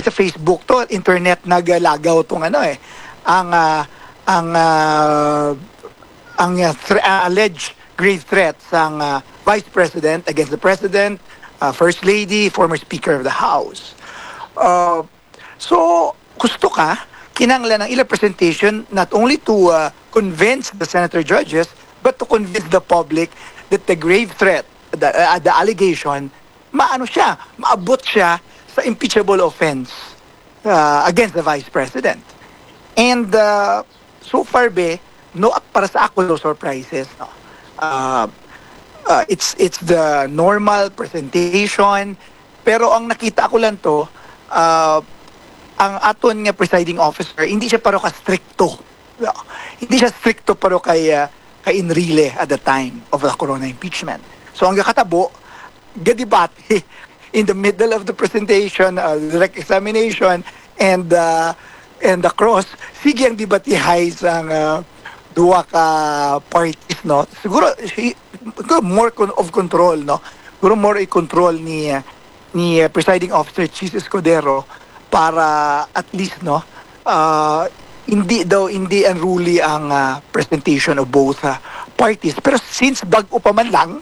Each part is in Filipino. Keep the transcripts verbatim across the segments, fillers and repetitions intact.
eh, sa Facebook to, internet naglagaw tong ano eh, ang uh, ang uh, ang uh, thre- uh, alleged grave threats ng uh, Vice President against the President, uh, First Lady, former Speaker of the House. Uh, so, gusto ka, kinanglan ng ilang presentation not only to uh, convince the senator judges, but to convince the public that the grave threat, the, uh, the allegation, maano siya, maabot siya sa impeachable offense uh, against the Vice President. And uh, so far, be, no, para sa ako, no surprises. No? Uh, uh, it's it's the normal presentation, pero ang nakita ko lang to, uh, ang aton nga presiding officer, hindi siya paro ka-stricto. No? Hindi siya stricto paro kay, uh, kay Enrile at the time of the corona impeachment. So ang kakatabo, gadibati in the middle of the presentation, uh, direct examination, and uh, and the cross, sige ang debatihay sa uh, duwa ka parties, no? Siguro, he, more con- of control, no? Siguro more i-control ni, uh, ni uh, presiding officer Chis Escudero para at least, no? Uh, hindi daw, hindi unruly ang uh, presentation of both uh, parties. Pero since bago pa man lang,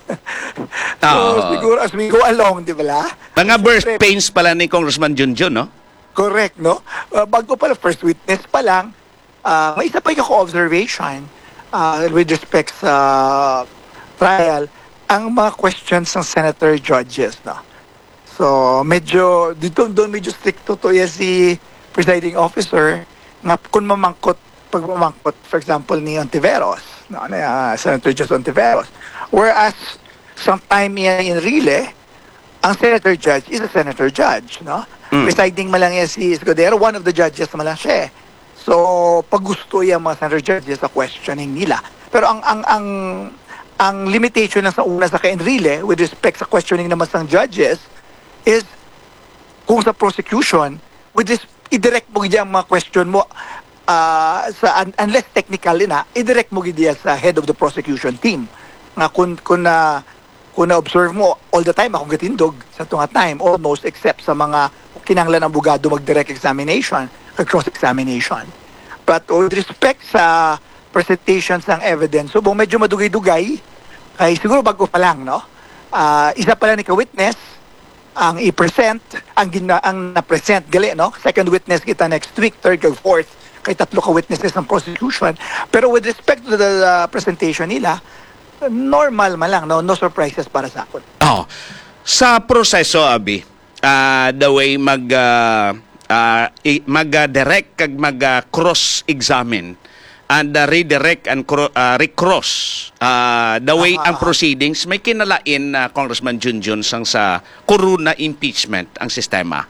so uh, siguro as we go along, di ba la? Mga birth pains pala ni Congressman Junjun, no? Correct, no? Uh, bago pala, first witness pa lang, uh, may isa pa yung observation uh, with respect sa trial, ang mga questions ng senator judges, no? So, medyo, dito doon medyo stricto to yan si presiding officer, nga kung mamangkot, pag mamangkot, for example, ni Ontiveros, no? Uh, Senator Judge Ontiveros. Whereas, sometime in Enrile, ang senator judge is a senator judge, no? Mm. Presiding malang yan si Escudero, one of the judges malang siya. So, pag gusto yung mga senator judges sa questioning nila. Pero ang ang ang ang limitation na sa una sa kay Enrile with respect sa questioning naman ng judges is kung sa prosecution, with this, i-direct mo gid ang mga question mo uh, sa un, unless technical na, i-direct mo gid sa head of the prosecution team. Nga kung kung na kung na-observe mo, all the time akong gatindog sa tunga time, almost except sa mga kinanglan ng abogado mag-direct examination, cross-examination. But with respect sa presentations ng evidence, so medyo madugay-dugay, ay siguro bago pa lang, no? Uh, isa pala ni ka-witness, ang i-present, ang, gina, ang na-present, gali, no? Second witness kita next week, third kag fourth, kay tatlo ka-witnesses ng prosecution. Pero with respect to the uh, presentation nila, normal man lang, no? No surprises para sa akin. Oh. Sa proseso, Abi, uh, the way mag uh, uh, mag-direct kag mag-cross-examine and uh, redirect and uh, recross uh, the way uh-huh. ang proceedings, may kinalain na uh, Congressman Junjun sang sa corona impeachment ang sistema?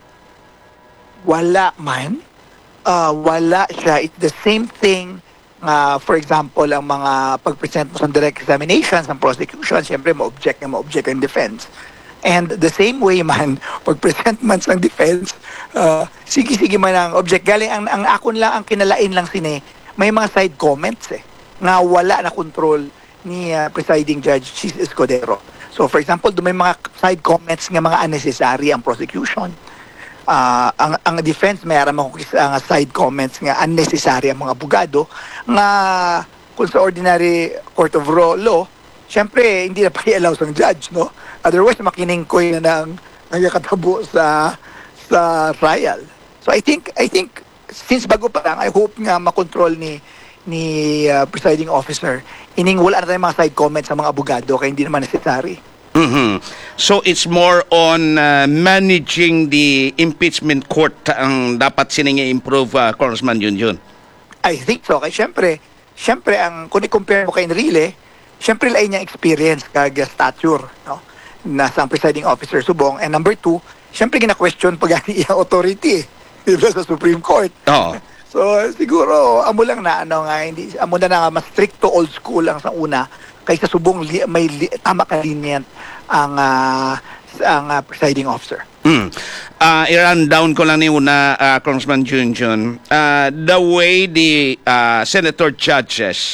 Wala man. Uh, wala siya. It's the same thing. Uh, for example, ang mga pag-present mo sa direct examinations ng prosecution, siyempre ma-object na ma-object ang defense. And the same way man, pag-present man sa defense, uh, sige-sige man ang object. Galing, ang, ang akon lang, ang kinalain lang sini, may mga side comments eh, nga wala na control ni uh, presiding judge Chis Escudero. So for example, do may mga side comments nga mga unnecessary ang prosecution. Uh, ang ang defense may aram ako uh, side comments nga unnecessary ang mga abogado nga kung sa ordinary court of law, syempre hindi na pa-allow sang judge, no? Otherwise makiningkoy na ng nagkatabo sa sa trial. So I think I think since bago pa lang, I hope nga makontrol ni ni uh, presiding officer ining wala na tayong mga side comments sa mga abogado kaya hindi naman necessary. Mm-hmm. So it's more on uh, managing the impeachment court ang dapat siningi improve uh, Congressman Junjun. I think so. Kaya syempre, syempre ang kung i-compare mo kay Enrile, syempre lain niyang experience kag stature, no? Nasa ang presiding officer subong. And number two, syempre gina-question pag iyang authority, diba, sa Supreme Court. Oo. So siguro amo lang na ano nga hindi amo na nga mas stricto old school lang sa una kaysa subong li, may li, tama ka lenient ang uh, ang uh, presiding officer. Mm. Uh, i-run down ko lang ni una, uh, Congressman Junjun. Uh, the way the uh, senator judges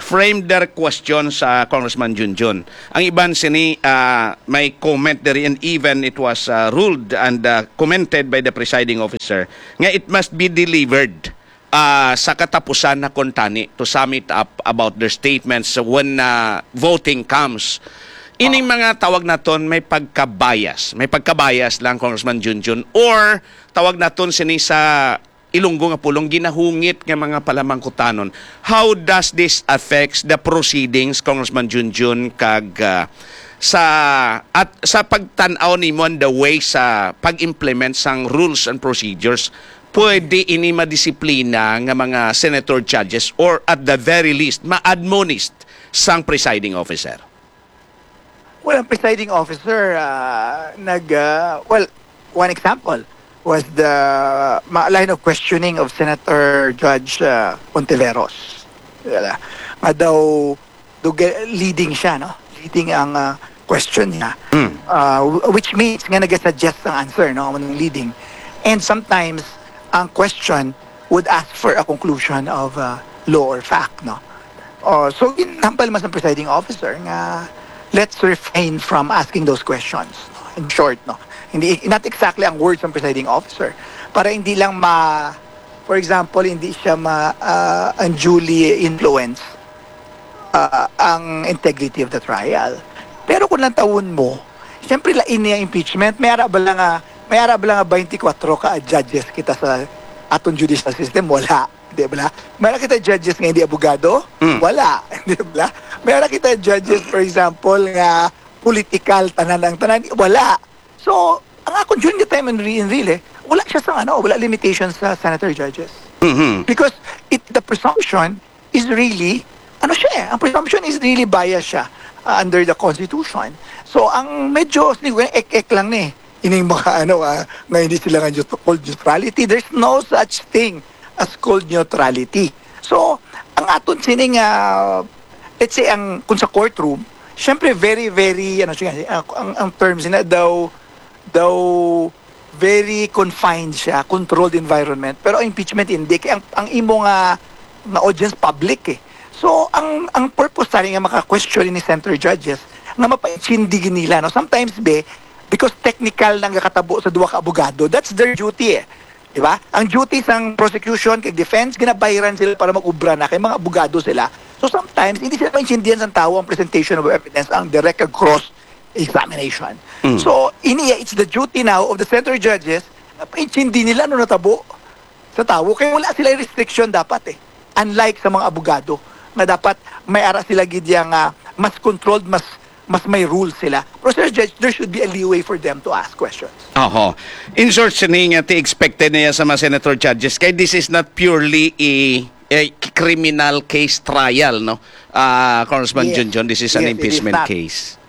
framed their question sa Congressman Junjun. Ang iban sini uh, may comment there and even it was uh, ruled and uh, commented by the presiding officer nga it must be delivered uh, sa katapusan na kontani to sum it up about their statements when uh, voting comes. Ining mga tawag naton may pagkabayas. May pagkabayas lang, Congressman Junjun, or tawag naton sini sa Ilonggo nga pulong ginahungit nga mga palamangkutanon. How does this affects the proceedings, Congressman Junjun, kag uh, sa at sa pagtan-aw nimo on the way sa pag-implement sang rules and procedures? Pwede ini madisiplina nga mga senator judges or at the very least ma-admonish sang presiding officer? Well, ang presiding officer, uh, nag, uh, well, one example was the ma- line of questioning of Senator Judge uh, Ontiveros. Wala. Nga daw, duge- leading siya, no? Leading ang uh, question niya. Mm. Uh, which means nga nag-suggest ang answer, no? Ang leading. And sometimes, ang question would ask for a conclusion of uh, law or fact, no? Uh, so, inampal mas ang presiding officer nga let's refrain from asking those questions. No? In short, no? Hindi, not exactly ang words ng presiding officer. Para hindi lang ma, for example, hindi siya ma uh, unduly influence uh, ang integrity of the trial. Pero kung lang taon mo, siyempre lain niya impeachment, may ara ba lang, uh, may ara ba lang twenty-four ka judges kita sa aton judicial system? Wala. Di ba? May ara kita judges nga hindi abogado? Mm. Wala. Di ba? May ara kita judges, for example, nga political, tanan ang tanan? Wala. So, ang akong during the time in real, in real eh, wala siya sa ano, wala limitations sa senator judges. Mm-hmm. Because it the presumption is really, ano siya eh, ang presumption is really biased siya uh, under the Constitution. So, ang medyo, ek-ek lang ni, ining mga ano, uh, na hindi sila nga called neutrality. There's no such thing as called neutrality. So, ang aton sining, uh, let's say, ang, kung sa courtroom, syempre very, very, ano siya, ang, ang, ang terms na daw, daw very confined siya, controlled environment. Pero ang impeachment hindi. Kaya ang, ang imo nga, nga audience public eh. So, ang ang purpose tali nga maka-question ni center judges, nga mapaitsindigin nila. No? Sometimes, be, because technical nang kakatabo sa duwa ka abogado, that's their duty eh. Diba? Ang duty sang prosecution kay defense, ginabayaran sila para mag-ubra na kay mga abogado sila. So sometimes, hindi sila maintindihan sa tao ang presentation of evidence, ang direct cross examination. Mm. So, iniya, it's the duty now of the center judges na paintindi nila no natabo sa tao. Kaya wala sila restriction dapat eh. Unlike sa mga abogado na dapat may ara sila gidyang uh, mas controlled, mas mas may rules sila. Pero sir judge, there should be a leeway for them to ask questions. Oho. In short, sining nga ti expected niya sa mga senator judges kay this is not purely a, a criminal case trial, no? Uh, Congressman Yes. Junjun, this is an Yes, it is impeachment not. case.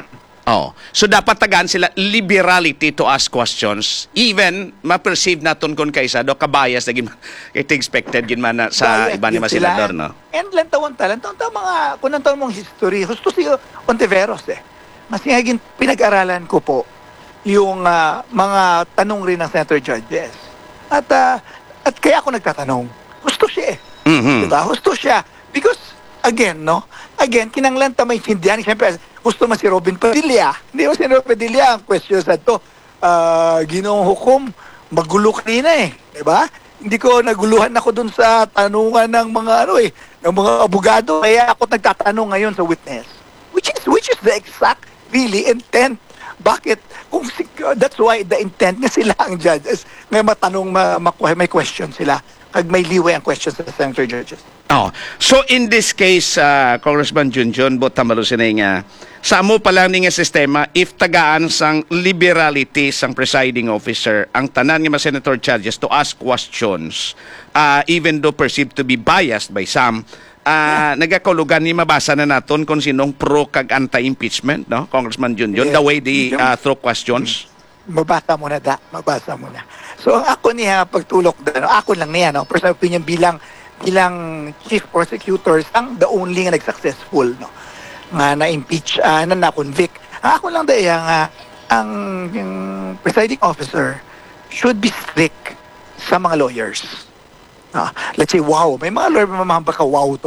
Oh. So dapat tagaan sila liberality to ask questions, even ma-perceive naton kon kaysa do kabayas na gin it expected gin man na sa Bias iba ni yun mga sila. senador, no? And lang tawon talan, tawon taon mga, kung nang taon mong history, gusto si Ontiveros eh. Mas nga gin pinag-aralan ko po yung ah, mga tanong rin ng senator judges. At ah, at kaya ako nagtatanong, gusto siya eh. Mhm. Diba? Gusto siya. Because, again, no? Again, kinanglan ta may sindihan. Siyempre, gusto man si Robin Padilla. Hindi mo si Robin Padilla. Ang question sa to, uh, ginong hukom, magulo kanina eh. Diba? Hindi ko naguluhan ako dun sa tanungan ng mga ano eh, ng mga abogado. Kaya ako nagtatanong ngayon sa witness. Which is, which is the exact, really, intent. Bakit? Kung, si- that's why the intent nga sila ang judges. Ngayon matanong, ma, ma, may question sila. Kag may liway ang questions sa senator judges. Oh. So in this case, uh, Congressman Junjun, botang malusin nga, sa mo pa lang nga sistema, if tagaan sang liberality sang presiding officer, ang tanan nga mga senator judges to ask questions, uh, even though perceived to be biased by some, uh, nagakulugan ni mabasa na naton kung sinong pro kag anti-impeachment, no? Congressman Junjun, Yes. the way they uh, throw questions. Mabasa mo na da, mabasa mo na. So ako niya pagtulok da, no? Ako lang niya, no? Personal opinion bilang bilang chief prosecutor, ang the only nga nag-successful, no? Nga na-impeach, uh, na na-convict. Ang ako lang daya nga, ang yung presiding officer should be strict sa mga lawyers. No? Let's say, wow, may mga lawyer mamahamba ka, wow to.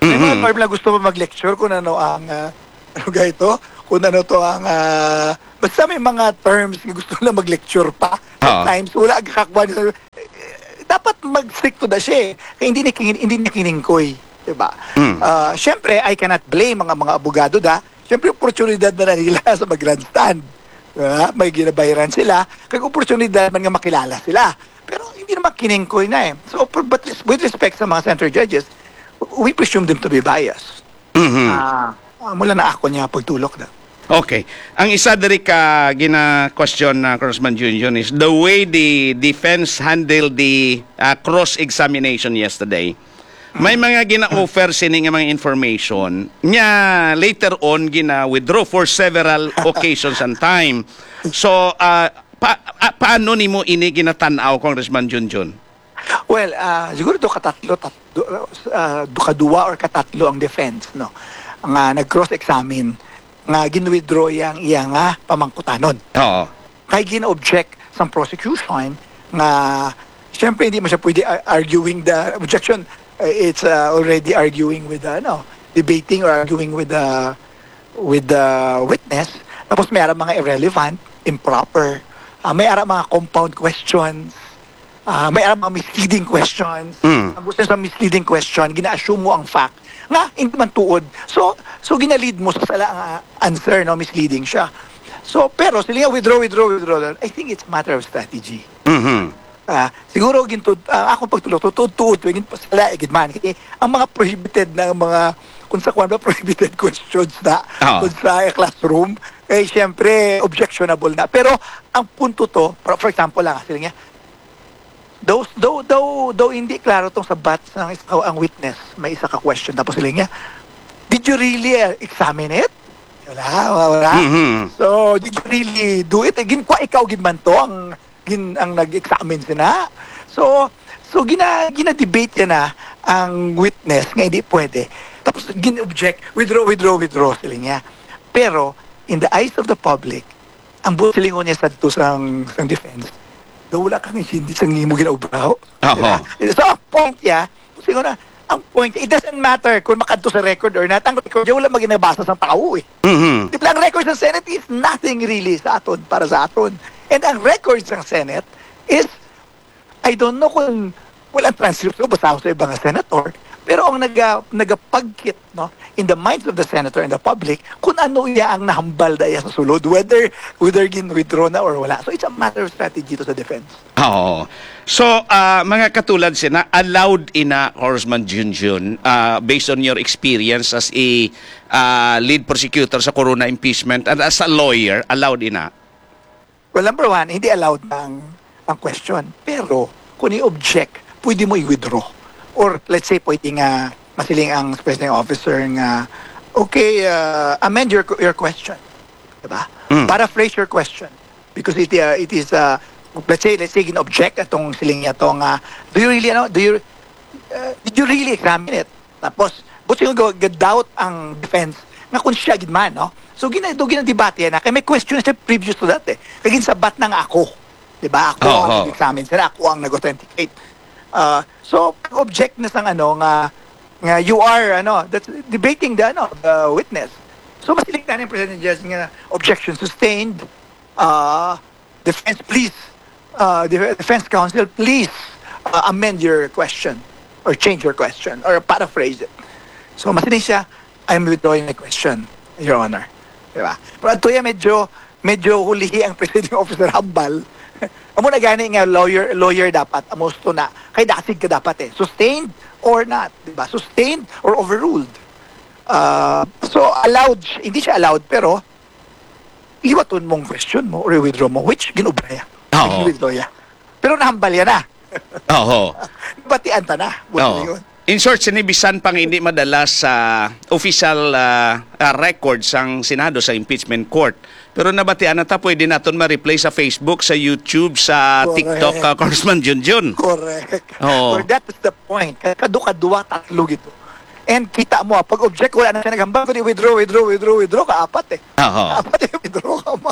May mga Mhm. norm na gusto mo mag-lecture kung ano ang, ah, ano ga ito? Kung ano to ang, ah, basta may mga terms na gusto na mag-lecture pa. Oo. At times, wala ang kakakwan. Eh, dapat mag-stick to the share. Kaya hindi na, kin- hindi na kiningkoy. Diba? Mm. Ah, Siyempre, I cannot blame mga mga abogado da. Siyempre, oportunidad na na nila sa mag-grandstand. Diba? May ginabayaran sila. Kaya oportunidad man nga makilala sila. Pero hindi naman kiningkoy na eh. So, but with respect sa mga center judges, we presume them to be biased. Mhm. Ah, ah, mula na ako niya pagtulok na. Okay. Ang isa diri ka gina-question na Congressman Junjun is the way the defense handled the uh, cross-examination yesterday. May mga gina-offer sini nga mga information nya later on gina-withdraw for several occasions and time. So, uh, pa, uh, paano nimo ini ginatan-aw, Congressman Junjun? Well, ah, siguro do katatlo, tatlo, uh, do kadua or katatlo ang defense, no? Nga nag-cross-examine, nga gin-withdraw yang iya nga pamangkutanon. Oo. Kaya gin-object sa prosecution nga siyempre hindi mo siya pwede ar- arguing the objection. Uh, it's uh, already arguing with the, ano, debating or arguing with the with the witness. Tapos may ara mga irrelevant, improper, uh, may ara mga compound questions, uh, may ara mga misleading questions. Mm. Ang gusto sa misleading question, gina-assume mo ang fact nga hindi man tuod. So so ginalead mo sa sala ang uh, answer, no, misleading siya. So pero sila nga withdraw withdraw withdraw. I think it's matter of strategy. Mhm. Ah, siguro gintud uh, ako pagtulog tutud tuod gin pasala gid man kay ang mga prohibited na mga kung sa kwan ba prohibited questions na Oo. kung sa classroom eh syempre objectionable na, pero ang punto to for, for example lang sila nga daw daw daw daw hindi klaro tong sa bats ng isa ang witness, may isa ka question tapos sila nga did you really uh, examine it? Wala, wala, wala. Mhm. So, did you really do it? Eh, gin kwa ikaw gid man to ang gin ang nag-examine sina. So, so gina gina-debate yan na ang witness nga hindi pwede. Tapos gin-object, withdraw, withdraw, withdraw sila niya. Pero in the eyes of the public, ang buong silingon niya sa to sang sang defense, daw wala kang hindi sang mo ginaubraw. Oho. So, ang point niya, siguro na, ang point, it doesn't matter kung makadto sa record or not. Ang record, yung wala maginabasa sa tao eh. Mhm. Di ba ang record ng Senate is nothing really sa aton, para sa aton. And ang records ng Senate is, I don't know kung walang transcript ko, basta ako sa ibang senator, pero ang naga, nagapagkit no, in the minds of the senator and the public, kung ano iya ang nahambal daya sa sulod, whether, whether gin-withdraw na or wala. So it's a matter of strategy to sa defense. Oo. So, ah, mga katulad sina, allowed ina, Congressman Junjun, ah, based on your experience as a ah, lead prosecutor sa Corona impeachment and as a lawyer, allowed ina? Well, number one, hindi allowed ang, ang question. Pero, kung i-object, pwede mo i-withdraw. Or, let's say, pwede nga masiling ang presiding officer nga, okay, uh, amend your your question. Diba? Mm. Paraphrase your question. Because it, uh, it is, uh, let's say, let's say, in-object atong siling niya to nga, do you really, ano, do you, uh, did you really examine it? Tapos, buti yung doubt ang defense nga kung siya gid man, no? So, gina, do ginadebate yan na, kaya may question siya previous to that eh. Kaya sabat na nga ako. Diba? Ako Oo. ang nag-examine sila, ako ang nag-authenticate. Uh, so, object na sang ano nga, nga you are, ano, that's debating the, ano, the witness. So, masiling na yung President Judge nga, objection sustained, uh, defense, please, uh, the defense counsel, please uh, amend your question or change your question or paraphrase it. So, masiling siya, I'm withdrawing my question, Your Honor. Diba? Pero ato yan, medyo, medyo hulihi ang presiding officer hambal. Amo na gani nga lawyer lawyer dapat amos to na kay dasig ka dapat eh sustained or not, di ba? Sustained or overruled. Uh, so allowed, hindi siya allowed pero liwaton mong question mo or withdraw mo which ginubraya. Oo. Withdraw ya. Pero nahambal yan na. Oo. Batian ta na. Buti Oo. yun. In short, sinibisan pang hindi madala sa official ah, ah, records ang Senado sa impeachment court. Pero nabatian na ta, pwede natin ma-replay sa Facebook, sa YouTube, sa Correct. TikTok, uh, Congressman Junjun. Correct. Oo. Or that is the point. Kadu-kadua, tatlo gito. And kita mo, pag object, wala na siya naghambal, kundi withdraw, withdraw, withdraw, withdraw, kaapat eh. Oo. Kaapat eh, withdraw ka ma.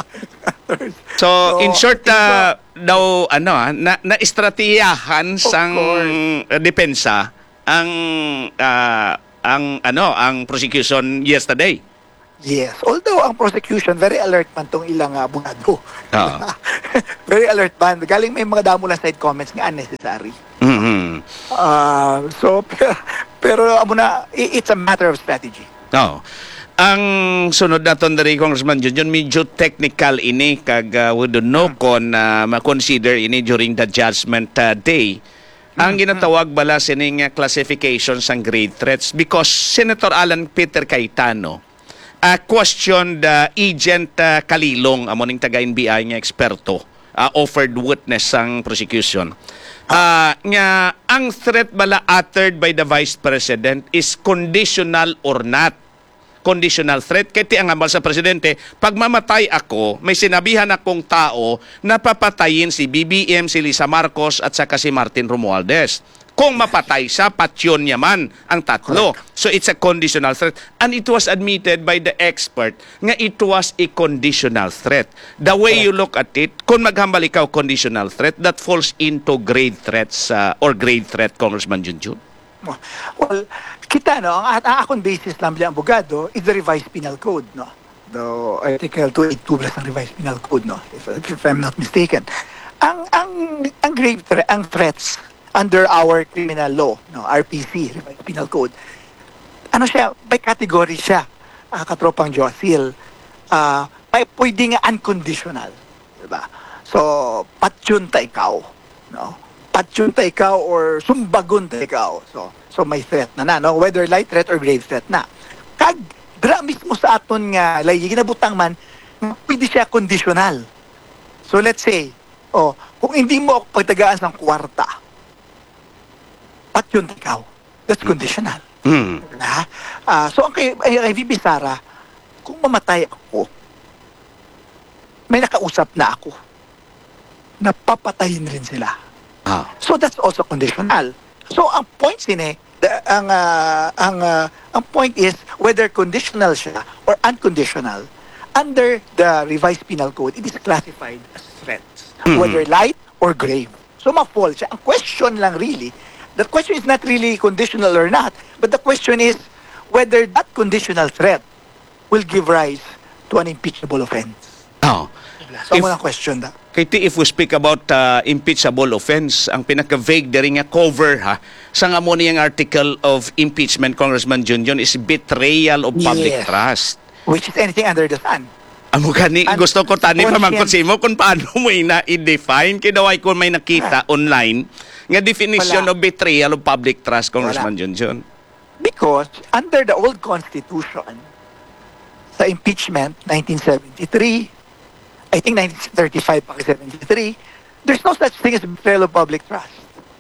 So, in short, ah, daw, ano, ah, na, na-estrategiyahan Of sang course. ah, depensa ang ah, ang ano ang prosecution yesterday. Yes. Although ang prosecution, very alert man tong ilang uh, abogado. Oo. Very alert man. Galing may mga damo lang side comments nga unnecessary. Mhm. Uh, so, pero, pero amo na, i- it's a matter of strategy. Oo. Ang sunod naton diri Congressman Junjun, medyo technical ini kag uh, we don't know kon uh, ma-consider ini during the judgment uh, day. Ang ginatawag bala sining uh, classification sang grade threats because Senator Alan Peter Cayetano uh, questioned uh, Agent uh, Kalilong, amo ning taga N B I nga eksperto, uh, offered witness sang prosecution. Uh, nga ang threat bala uttered by the Vice President is conditional or not. Conditional threat. Kaya ti ang ambal sa Presidente, pag mamatay ako, may sinabihan akong tao na papatayin si B B M, si Lisa Marcos at saka si Martin Romualdez. Kung mapatay siya, patyon niya man ang tatlo. So it's a conditional threat. And it was admitted by the expert nga it was a conditional threat. The way you look at it, kung maghambal ikaw conditional threat, that falls into grade threats uh, or grade threat, Congressman Junjun. Well, kita no, ang, ang akong basis lang bilang abogado is the revised penal code, no? The Article two eighty-two plus ang revised penal code, no? If, if I'm not mistaken. Ang ang ang grave threat, ang threats under our criminal law, no, R P C, revised penal code. Ano siya, by category siya. Uh, katropang Joacil, uh, may pwede nga unconditional, diba? So, patyun ta ikaw, no? Patyun ta ikaw or sumbagon ta ikaw. So, so may threat na na, no? Whether light threat or grave threat na. Kag, dra mismo sa aton nga, lay, ginabutang man, pwede siya conditional. So, let's say, oh, kung hindi mo ako pagtagaan ng kwarta, patyun ta ikaw. That's conditional. Mm. Na? Uh, so, ang kay, ay, kay V P Sara, kung mamatay ako, may nakausap na ako, napapatayin rin sila. Ah. So that's also conditional. So ang point din eh, the, ang uh, ang uh, ang point is whether conditional siya or unconditional. Under the revised penal code, it is classified as threats, Mhm. whether light or grave. So ma-fall siya. Ang question lang really, the question is not really conditional or not, but the question is whether that conditional threat will give rise to an impeachable offense. Oh. So If- ang question da. Kaya if we speak about uh, impeachable offense, ang pinaka-vague dari nga cover ha, sa nga mo niyang article of impeachment, Congressman Junjun, is betrayal of public Yes. trust. Which is anything under the sun. Amo gani, An- gusto ko tani pa conscience. mangkonsimo kung paano mo ina i-define. Kidaway kung may nakita online nga definition Wala. of betrayal of public trust, Congressman Junjun. Because under the old constitution, sa impeachment, nineteen seventy-three, I think nineteen thirty-five pa seventy-three, there's no such thing as betrayal of public trust.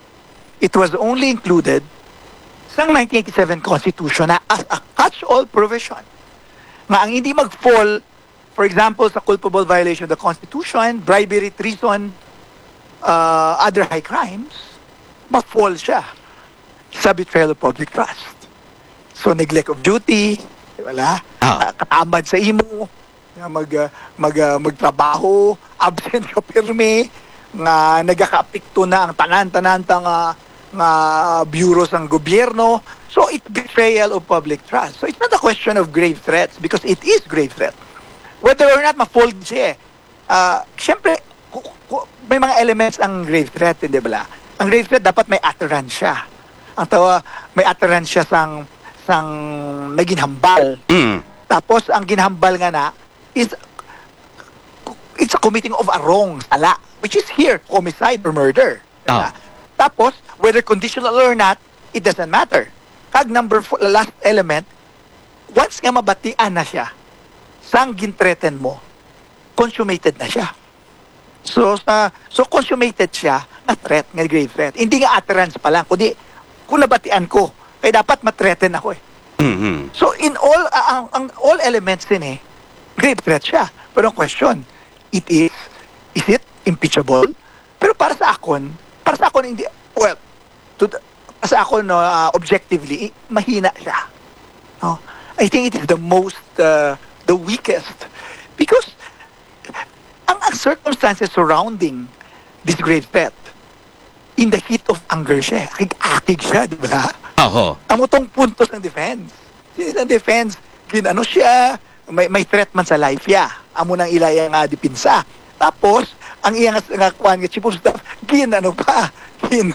It was only included sa nineteen eighty-seven constitution na as a catch-all provision. Nga ang hindi mag-fall, for example, sa culpable violation of the constitution, bribery, treason, uh, other high crimes, ma-fall siya sa betrayal of public trust. So, neglect of duty, wala, Ah. uh, katamad sa imo, nga mag, uh, mag, uh, magtrabaho, absent ka pirmi, nga nagakaapekto na ang tanan-tanan ta nga, nga bureaus ng gobyerno. So, it's betrayal of public trust. So, it's not a question of grave threats because it is grave threat. Whether or not ma-fold siya, uh, siyempre, ku- ku- may mga elements ang grave threat, hindi ba? Ang grave threat dapat may utterance siya. Ang tawa, may utterance siya sang, sang may ginhambal. Mm. Tapos, ang ginhambal nga na is it's a committing of a wrong, sala, which is here, homicide or murder. Ah. Tapos, whether conditional or not, it doesn't matter. Kag number four, the last element, once nga mabatian na siya, sang gintreten mo, consummated na siya. So, sa, so consummated siya, na threat, nga grave threat. Hindi nga utterance pa lang, kundi, kung nabatian ko, kaya dapat matreten ako eh. Mhm. So in all uh, ang, ang all elements din eh grave threat siya. Pero ang question, it is is it impeachable? Pero para sa akon, para sa akon hindi well, to the, para sa akon no, uh, objectively eh, mahina siya. No? I think it is the most uh, the weakest because ang, ang circumstances surrounding this grave threat in the heat of anger siya, akig-akig siya, di ba? Aho. Amo tong puntos ng defense. Sino ng defense, ginano siya, may, may threat man sa life ya. Amo nang ilaya nga dipinsa. Tapos, ang iyang nga kuan nga chief of staff, ginano pa, gin,